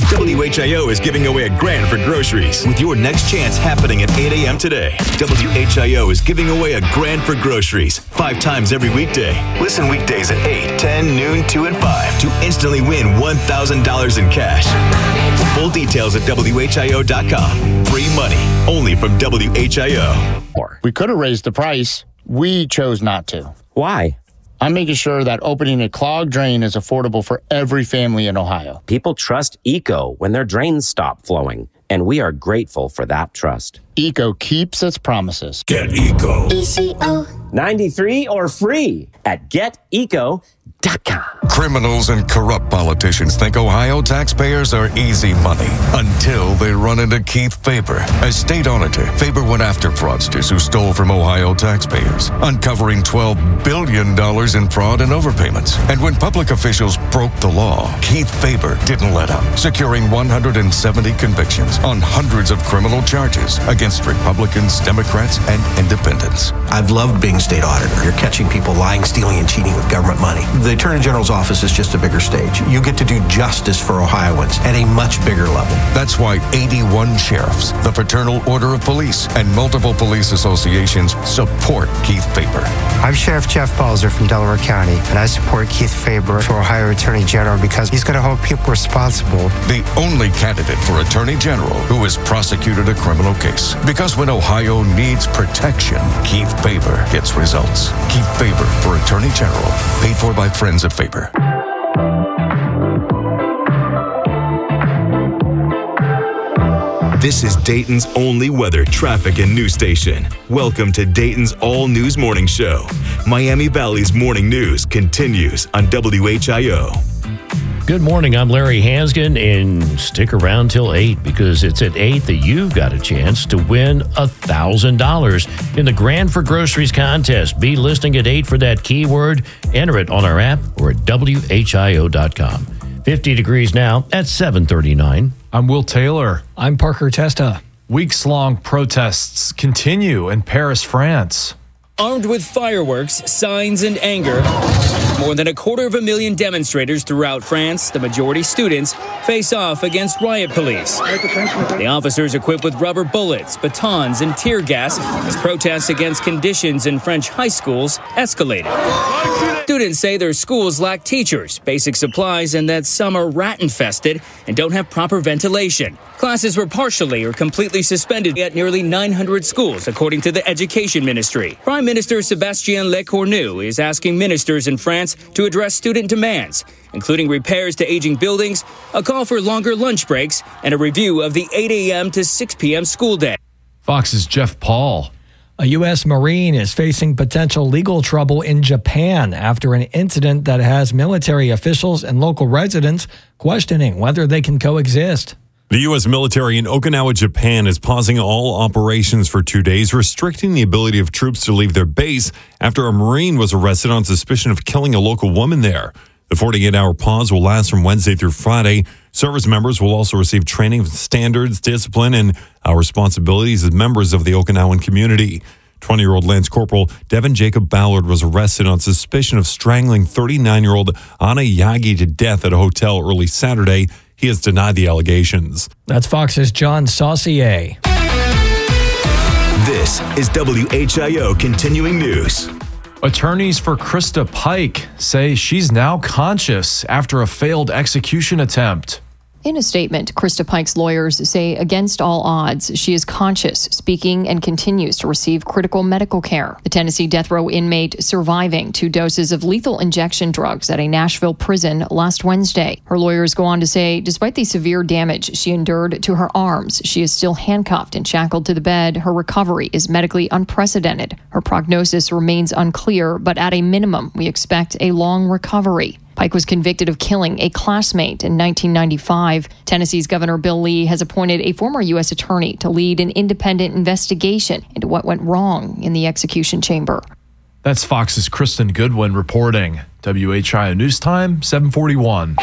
W H I O is giving away a grand for groceries with your next chance happening at eight a.m. today. W H I O is giving away a grand for groceries five times every weekday. Listen weekdays at eight, ten, noon, two, and five to instantly win one thousand dollars in cash. Full details at W H I O dot com. Free money only from W H I O. We could have raised the price. We chose not to. Why? I'm making sure that opening a clogged drain is affordable for every family in Ohio. People trust Eco when their drains stop flowing, and we are grateful for that trust. Eco keeps its promises. Get Eco. E C O. ninety-three or free at get eco dot com. Criminals and corrupt politicians think Ohio taxpayers are easy money until they run into Keith Faber. As state auditor, Faber went after fraudsters who stole from Ohio taxpayers, uncovering twelve billion dollars in fraud and overpayments. And when public officials broke the law, Keith Faber didn't let up, securing one hundred seventy convictions on hundreds of criminal charges against Republicans, Democrats, and independents. I've loved being state auditor. You're catching people lying, stealing, and cheating with government money. The Attorney General's office is just a bigger stage. You get to do justice for Ohioans at a much bigger level. That's why eighty-one sheriffs, the Fraternal Order of Police, and multiple police associations support Keith Faber. I'm Sheriff Jeff Balzer from Delaware County, and I support Keith Faber for Ohio Attorney General because he's going to hold people responsible. The only candidate for Attorney General who has prosecuted a criminal case. Because when Ohio needs protection, Keith Faber gets results. Keith Faber for Attorney General. Paid for by friends at Faber. This is Dayton's only weather, traffic, and news station. Welcome to Dayton's All News Morning Show. Miami Valley's morning news continues on W H I O. Good morning. I'm Larry Hansgen, and stick around till eight because it's at eight that you've got a chance to win one thousand dollars in the Grand for Groceries contest. Be listening at eight for that keyword. Enter it on our app or at W H I O dot com. fifty degrees now at seven thirty-nine. I'm Will Taylor. I'm Parker Testa. Weeks-long protests continue in Paris, France. Armed with fireworks, signs, and anger, more than a quarter of a million demonstrators throughout France, the majority students, face off against riot police. The officers equipped with rubber bullets, batons, and tear gas as protests against conditions in French high schools escalated. Students say their schools lack teachers, basic supplies, and that some are rat-infested and don't have proper ventilation. Classes were partially or completely suspended at nearly nine hundred schools, according to the Education Ministry. Prime Minister Sébastien Lecornu is asking ministers in France to address student demands, including repairs to aging buildings, a call for longer lunch breaks, and a review of the eight a.m. to six p.m. school day. Fox's Jeff Paul. A U S Marine is facing potential legal trouble in Japan after an incident that has military officials and local residents questioning whether they can coexist. The U S military in Okinawa, Japan is pausing all operations for two days, restricting the ability of troops to leave their base after a Marine was arrested on suspicion of killing a local woman there. The forty-eight hour pause will last from Wednesday through Friday. Service members will also receive training of standards, discipline, and our responsibilities as members of the Okinawan community. twenty-year-old Lance Corporal Devin Jacob Ballard was arrested on suspicion of strangling thirty-nine-year-old Anna Yagi to death at a hotel early Saturday. He has denied the allegations. That's Fox's John Saucier. This is W H I O Continuing News. Attorneys for Krista Pike say she's now conscious after a failed execution attempt. In a statement, Krista Pike's lawyers say against all odds, she is conscious, speaking, and continues to receive critical medical care. The Tennessee death row inmate surviving two doses of lethal injection drugs at a Nashville prison last Wednesday. Her lawyers go on to say, despite the severe damage she endured to her arms, she is still handcuffed and shackled to the bed. Her recovery is medically unprecedented. Her prognosis remains unclear, but at a minimum, we expect a long recovery. Pike was convicted of killing a classmate in nineteen ninety-five. Tennessee's Governor Bill Lee has appointed a former U S attorney to lead an independent investigation into what went wrong in the execution chamber. That's Fox's Kristen Goodwin reporting. W H I O News Time, seven forty-one.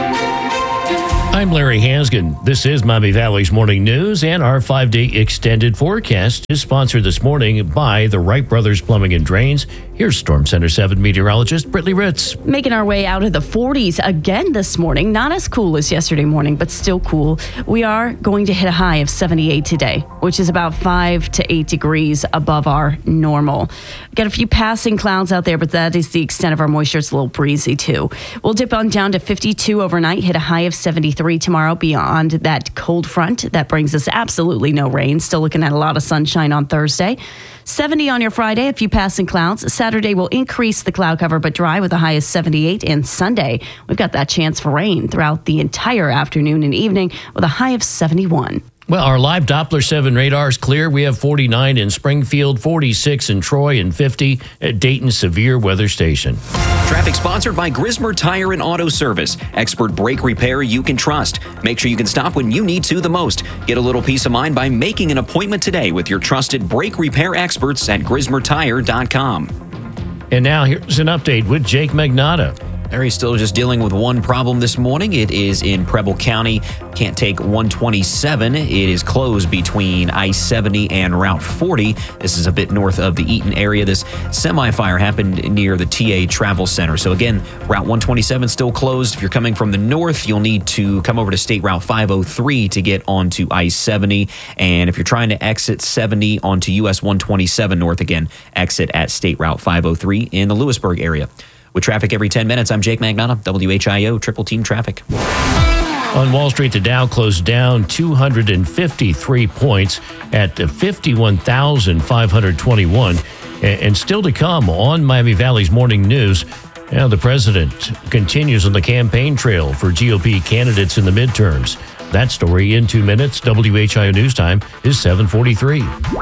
I'm Larry Hansgen. This is Miami Valley's Morning News, and our five-day extended forecast is sponsored this morning by the Wright Brothers Plumbing and Drains. Here's Storm Center seven meteorologist Brittany Ritz. Making our way out of the forties again this morning. Not as cool as yesterday morning, but still cool. We are going to hit a high of seventy-eight today, which is about five to eight degrees above our normal. Got a few passing clouds out there, but that is the extent of our moisture. It's a little breezy too. We'll dip on down to fifty-two overnight, hit a high of seventy-three tomorrow beyond that cold front. That brings us absolutely no rain. Still looking at a lot of sunshine on Thursday. seventy on your Friday, a few passing clouds. Saturday will increase the cloud cover, but dry with a high of seventy-eight. And Sunday, we've got that chance for rain throughout the entire afternoon and evening with a high of seventy-one. Well, our live Doppler seven radar is clear. We have forty-nine in Springfield, forty-six in Troy, and fifty at Dayton Severe Weather Station. Traffic sponsored by Grismer Tire and Auto Service. Expert brake repair you can trust. Make sure you can stop when you need to the most. Get a little peace of mind by making an appointment today with your trusted brake repair experts at grismer tire dot com. And now here's an update with Jake Magnotta. Mary's still just dealing with one problem this morning. It is in Preble County. Can't take one twenty-seven. It is closed between I seventy and Route forty. This is a bit north of the Eaton area. This semi-fire happened near the T A Travel Center. So again, Route one twenty-seven still closed. If you're coming from the north, you'll need to come over to State Route five oh three to get onto I seventy. And if you're trying to exit seventy onto U S one twenty-seven north, again, exit at State Route five oh three in the Lewisburg area. With traffic every ten minutes, I'm Jake Magnotta, W H I O Triple Team Traffic. On Wall Street, the Dow closed down two hundred fifty-three points at fifty-one thousand five hundred twenty-one. And still to come on Miami Valley's Morning News, now the president continues on the campaign trail for G O P candidates in the midterms. That story in two minutes. W H I O News Time is seven forty-three.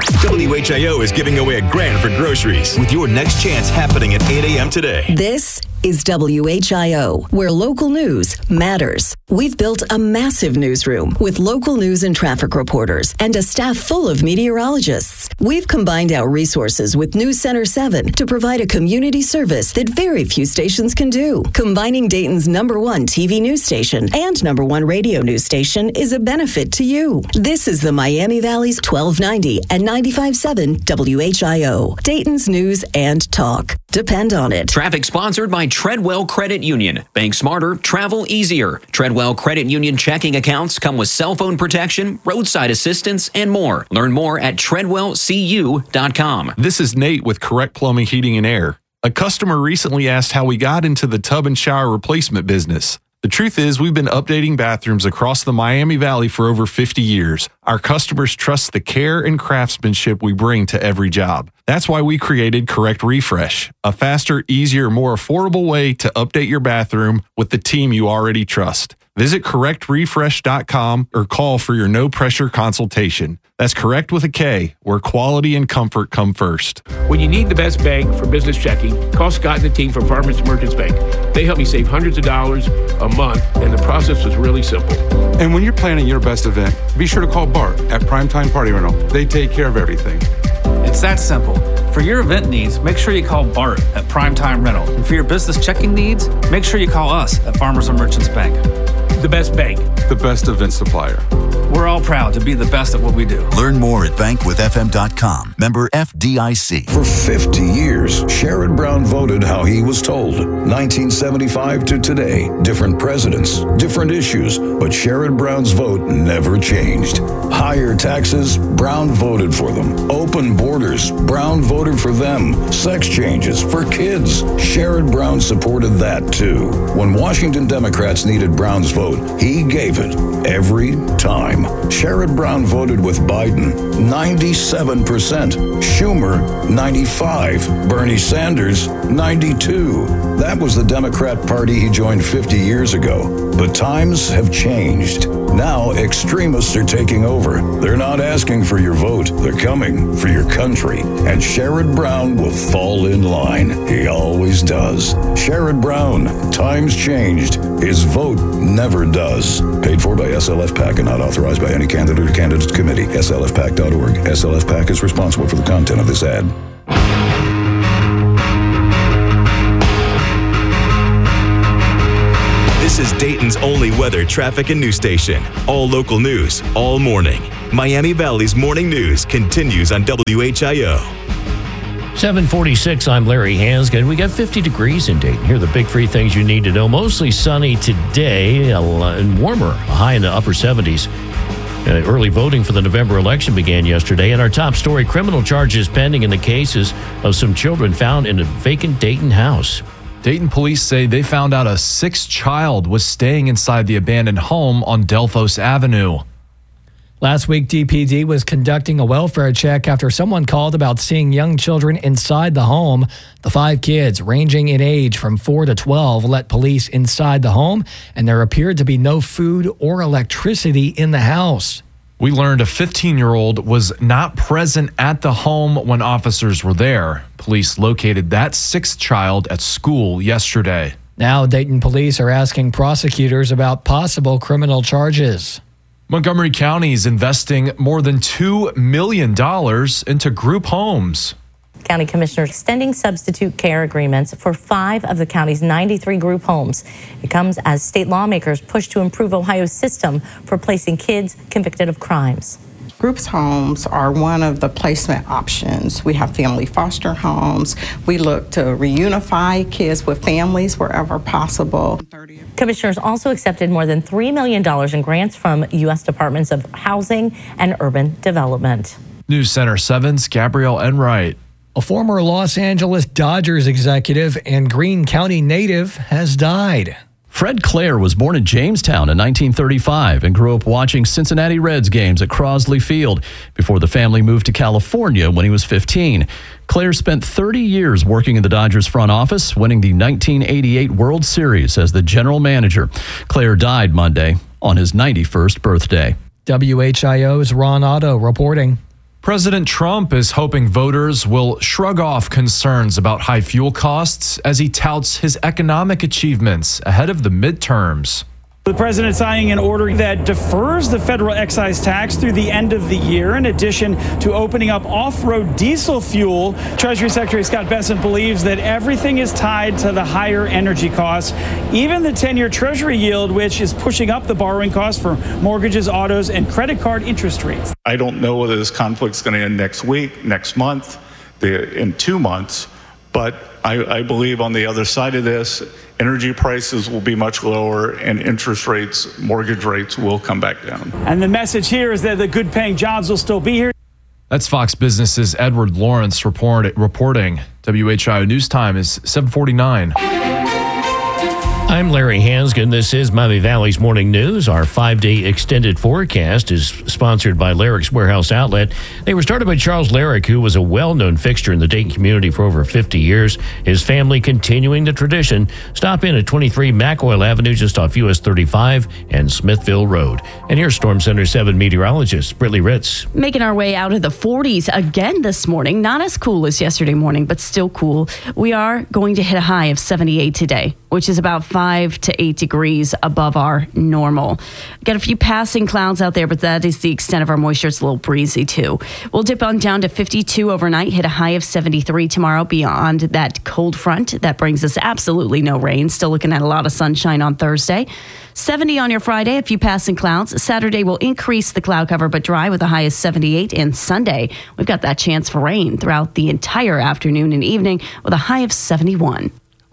W H I O is giving away a grand for groceries with your next chance happening at eight a.m. today. This is W H I O, where local news matters. We've built a massive newsroom with local news and traffic reporters and a staff full of meteorologists. We've combined our resources with News Center seven to provide a community service that very few stations can do. Combining Dayton's number one T V news station and number one radio news station is a benefit to you. This is the Miami Valley's twelve ninety and ninety-five point seven W H I O, Dayton's news and talk. Depend on it. Traffic sponsored by Treadwell Credit Union. Bank smarter, travel easier. Treadwell Credit Union checking accounts come with cell phone protection, roadside assistance, and more. Learn more at treadwell c u dot com. This is Nate with Correct Plumbing, Heating, and Air. A customer recently asked how we got into the tub and shower replacement business. The truth is, we've been updating bathrooms across the Miami Valley for over fifty years. Our customers trust the care and craftsmanship we bring to every job. That's why we created Correct Refresh, a faster, easier, more affordable way to update your bathroom with the team you already trust. Visit correct refresh dot com or call for your no-pressure consultation. That's Correct with a K, where quality and comfort come first. When you need the best bank for business checking, call Scott and the team from Farmers Merchants Bank. They help me save hundreds of dollars a month, and the process was really simple. And when you're planning your best event, be sure to call Bart at Primetime Party Rental. They take care of everything. It's that simple. For your event needs, make sure you call Bart at Primetime Rental. And for your business checking needs, make sure you call us at Farmers and Merchants Bank. The best bank. The best event supplier. We're all proud to be the best at what we do. Learn more at bank with f m dot com. Member F D I C. For fifty years, Sherrod Brown voted how he was told. nineteen seventy-five to today, different presidents, different issues, but Sherrod Brown's vote never changed. Higher taxes, Brown voted for them. Open borders, Brown voted for them. Sex changes for kids, Sherrod Brown supported that too. When Washington Democrats needed Brown's vote, vote, he gave it every time. Sherrod Brown voted with Biden, ninety-seven percent. Schumer, ninety-five. Bernie Sanders, ninety-two. That was the Democrat Party he joined fifty years ago. But times have changed. Now extremists are taking over. They're not asking for your vote. They're coming for your country. And Sherrod Brown will fall in line. He always does. Sherrod Brown, times changed. His vote never does. Paid for by S L F PAC and not authorized by any candidate or candidates committee. S L F P A C dot org. S L F PAC is responsible for the content of this ad. This is Dayton's only weather, traffic, and news station. All local news, all morning. Miami Valley's morning news continues on W H I O. seven forty-six, I'm Larry Hansgen. We got fifty degrees in Dayton. Here are the big three things you need to know. Mostly sunny today and warmer, a high in the upper seventies. Uh, early voting for the November election began yesterday, and our top story, criminal charges pending in the cases of some children found in a vacant Dayton house. Dayton police say they found out a sixth child was staying inside the abandoned home on Delphos Avenue. Last week, D P D was conducting a welfare check after someone called about seeing young children inside the home. The five kids, ranging in age from four to twelve, let police inside the home, and there appeared to be no food or electricity in the house. We learned a fifteen-year-old was not present at the home when officers were there. Police located that sixth child at school yesterday. Now, Dayton police are asking prosecutors about possible criminal charges. Montgomery County is investing more than two million dollars into group homes. County Commissioner extending substitute care agreements for five of the county's ninety-three group homes. It comes as state lawmakers push to improve Ohio's system for placing kids convicted of crimes. Groups homes are one of the placement options. We have family foster homes. We look to reunify kids with families wherever possible. Commissioners also accepted more than three million dollars in grants from U S Departments of Housing and Urban Development. News Center seven's Gabrielle Enright. A former Los Angeles Dodgers executive and Greene County native has died. Fred Clare was born in Jamestown in nineteen thirty-five and grew up watching Cincinnati Reds games at Crosley Field before the family moved to California when he was fifteen. Clare spent thirty years working in the Dodgers front office, winning the nineteen eighty-eight World Series as the general manager. Clare died Monday on his ninety-first birthday. W H I O's Ron Otto reporting. President Trump is hoping voters will shrug off concerns about high fuel costs as he touts his economic achievements ahead of the midterms. The president signing an order that defers the federal excise tax through the end of the year, in addition to opening up off-road diesel fuel. Treasury Secretary Scott Bessent believes that everything is tied to the higher energy costs, even the ten-year Treasury yield, which is pushing up the borrowing costs for mortgages, autos, and credit card interest rates. I don't know whether this conflict's going to end next week, next month, the, in two months, but I, I believe on the other side of this, energy prices will be much lower and interest rates, mortgage rates will come back down. And the message here is that the good paying jobs will still be here. That's Fox Business's Edward Lawrence report, reporting. W H I O News Time is seven forty-nine. I'm Larry Hansgen. This is Miami Valley's Morning News. Our five-day extended forecast is sponsored by Larrick's Warehouse Outlet. They were started by Charles Larrick, who was a well-known fixture in the Dayton community for over fifty years. His family continuing the tradition. Stop in at twenty-three McOil Avenue, just off U S thirty-five and Smithville Road. And here's Storm Center seven meteorologist Brittany Ritz. Making our way out of the forties again this morning. Not as cool as yesterday morning, but still cool. We are going to hit a high of seventy-eight today, which is about five to eight degrees above our normal. Got a few passing clouds out there, but that is the extent of our moisture. It's a little breezy too. We'll dip on down to fifty-two overnight, hit a high of seventy-three tomorrow beyond that cold front. That brings us absolutely no rain. Still looking at a lot of sunshine on Thursday. seventy on your Friday, a few passing clouds. Saturday will increase the cloud cover, but dry with a high of seventy-eight. And Sunday, we've got that chance for rain throughout the entire afternoon and evening with a high of seventy-one.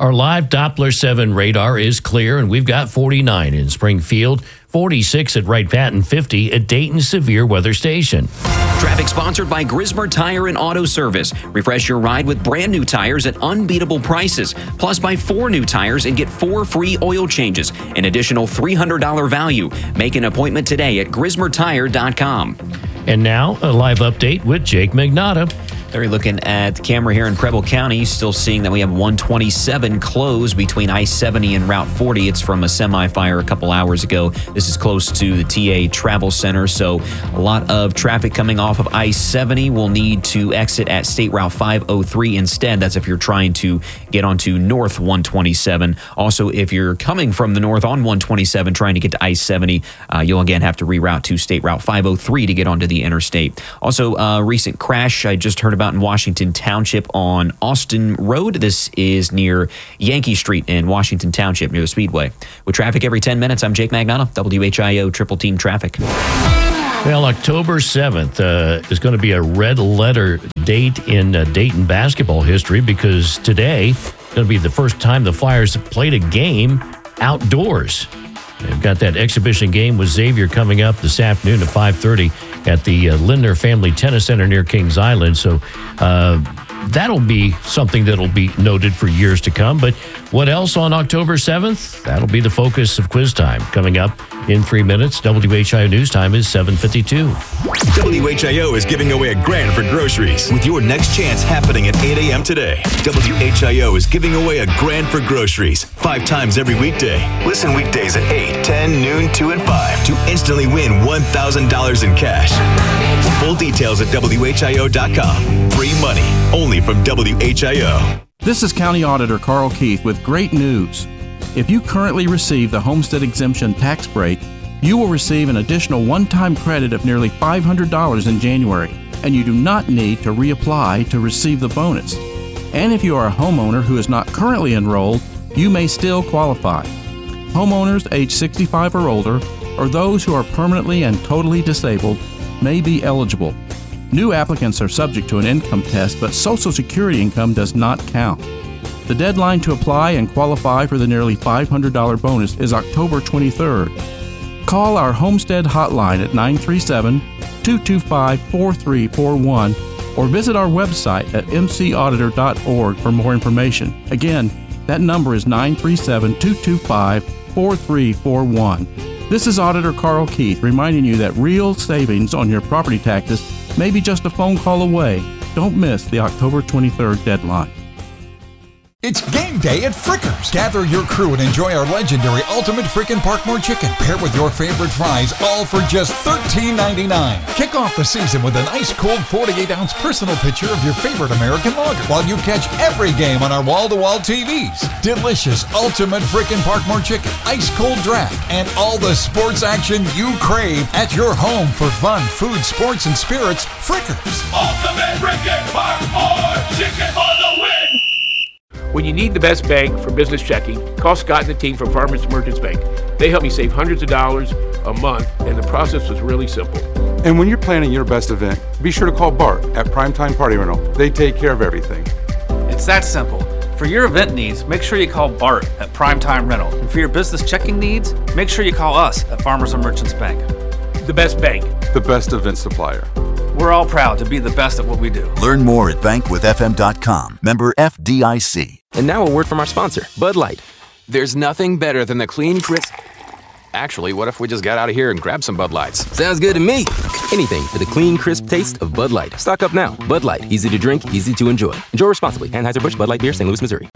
Our live Doppler seven radar is clear, and we've got forty-nine in Springfield, forty-six at Wright-Patton, fifty at Dayton Severe Weather Station. Traffic sponsored by Grismer Tire and Auto Service. Refresh your ride with brand new tires at unbeatable prices. Plus, buy four new tires and get four free oil changes, an additional three hundred dollars value. Make an appointment today at grismer tire dot com. And now, a live update with Jake Magnotta. They're looking at the camera here in Preble County, still seeing that we have one twenty-seven closed between I seventy and Route forty. It's from a semi-fire a couple hours ago. This is close to the T A Travel Center, so a lot of traffic coming off of I seventy. Will need to exit at State Route five oh three instead. That's if you're trying to get onto North one twenty-seven. Also, if you're coming from the north on one twenty-seven trying to get to I seventy, uh, you'll again have to reroute to State Route five oh three to get onto the interstate. Also, a uh, recent crash I just heard about in Washington Township on Austin Road. This is near Yankee Street in Washington Township near the Speedway. With traffic every ten minutes, I'm Jake Magnotta, W H I O Triple Team Traffic. Well, October seventh uh, is going to be a red letter date in uh, Dayton basketball history because today is going to be the first time the Flyers have played a game outdoors. They've got that exhibition game with Xavier coming up this afternoon at five thirty at the uh, Lindner Family Tennis Center near Kings Island. So uh, that'll be something that'll be noted for years to come. But what else on October seventh? That'll be the focus of Quiz Time coming up in three minutes. W H I O News Time is seven fifty-two. W H I O is giving away a grand for groceries with your next chance happening at eight a.m. today. W H I O is giving away a grand for groceries five times every weekday. Listen weekdays at eight, ten, noon, two, and five to instantly win one thousand dollars in cash. Full details at W H I O dot com. Free money only from W H I O. This is County Auditor Carl Keith with great news. If you currently receive the Homestead Exemption tax break, you will receive an additional one-time credit of nearly five hundred dollars in January, and you do not need to reapply to receive the bonus. And if you are a homeowner who is not currently enrolled, you may still qualify. Homeowners age sixty-five or older, or those who are permanently and totally disabled, may be eligible. New applicants are subject to an income test, but Social Security income does not count. The deadline to apply and qualify for the nearly five hundred dollars bonus is October twenty-third. Call our Homestead hotline at nine three seven, two two five, four three four one or visit our website at m c auditor dot org for more information. Again, that number is nine three seven, two two five, four three four one. This is Auditor Carl Keith reminding you that real savings on your property taxes may be just a phone call away. Don't miss the October twenty-third deadline. It's game day at Frickers. Gather your crew and enjoy our legendary Ultimate Frickin' Parkmore Chicken, paired with your favorite fries, all for just thirteen ninety-nine. Kick off the season with an ice cold forty-eight ounce personal picture of your favorite American lager, while you catch every game on our wall-to-wall T Vs. Delicious Ultimate Frickin' Parkmore Chicken, ice cold draft, and all the sports action you crave at your home for fun, food, sports, and spirits. Frickers. Ultimate Frickin' Parkmore Chicken for the win! When you need the best bank for business checking, call Scott and the team from Farmers Merchants Bank. They help me save hundreds of dollars a month, and the process was really simple. And when you're planning your best event, be sure to call Bart at Primetime Party Rental. They take care of everything. It's that simple. For your event needs, make sure you call Bart at Primetime Rental. And for your business checking needs, make sure you call us at Farmers and Merchants Bank. The best bank. The best event supplier. We're all proud to be the best at what we do. Learn more at bank with f m dot com. Member F D I C. And now a word from our sponsor, Bud Light. There's nothing better than the clean, crisp... Actually, what if we just got out of here and grabbed some Bud Lights? Sounds good to me. Anything for the clean, crisp taste of Bud Light. Stock up now. Bud Light. Easy to drink, easy to enjoy. Enjoy responsibly. Anheuser-Busch Bud Light Beer, Saint Louis, Missouri.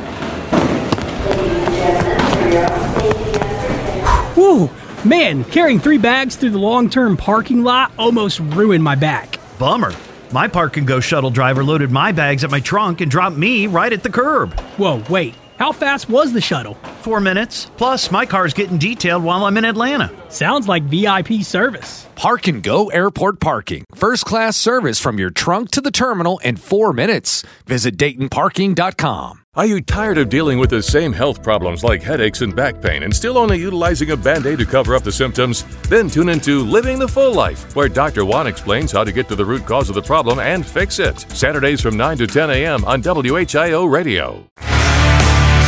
Whew. Man, carrying three bags through the long-term parking lot almost ruined my back. Bummer. My Park and Go shuttle driver loaded my bags at my trunk and dropped me right at the curb. Whoa, wait. How fast was the shuttle? Four minutes. Plus, my car's getting detailed while I'm in Atlanta. Sounds like V I P service. Park and Go Airport Parking. First class service from your trunk to the terminal in four minutes. Visit Dayton Parking dot com. Are you tired of dealing with the same health problems like headaches and back pain and still only utilizing a Band-Aid to cover up the symptoms? Then tune into Living the Full Life, where Doctor Juan explains how to get to the root cause of the problem and fix it. Saturdays from nine to ten a.m. on W H I O Radio.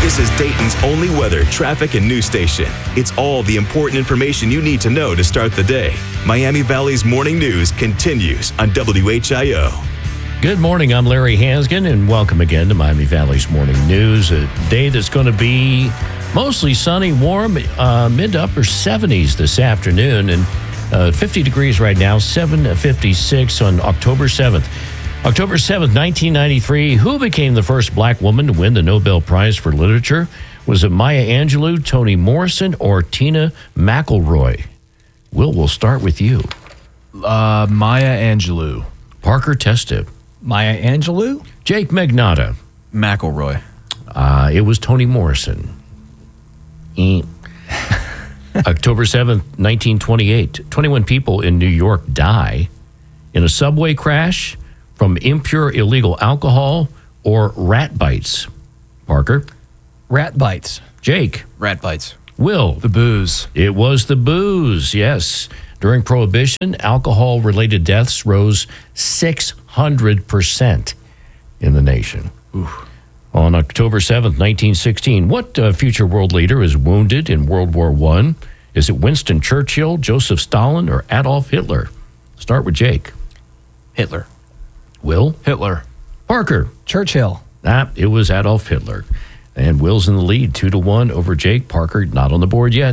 This is Dayton's only weather, traffic, and news station. It's all the important information you need to know to start the day. Miami Valley's Morning News continues on W H I O. Good morning. I'm Larry Hansgen, and welcome again to Miami Valley's Morning News. A day that's going to be mostly sunny, warm, uh, mid to upper seventies this afternoon, and uh, fifty degrees right now, seven fifty-six on October seventh. October seventh, nineteen ninety-three, who became the first black woman to win the Nobel Prize for Literature? Was it Maya Angelou, Toni Morrison, or Tina McElroy? Will, we'll start with you. Uh, Maya Angelou. Parker Testip. Maya Angelou? Jake Magnotta. McElroy. Uh, it was Toni Morrison. Eh. October seventh, nineteen twenty-eight. twenty-one people in New York die in a subway crash from impure illegal alcohol or rat bites. Parker? Rat bites. Jake? Rat bites. Will? The booze. It was the booze, yes. During Prohibition, alcohol-related deaths rose six hundred percent in the nation. Oof. On October seventh, nineteen sixteen, what uh, future world leader is wounded in World War One? Is it Winston Churchill, Joseph Stalin, or Adolf Hitler? Start with Jake. Hitler. Will? Hitler. Parker? Churchill. Ah, it was Adolf Hitler. And Will's in the lead, two to one over Jake. Parker not on the board yet.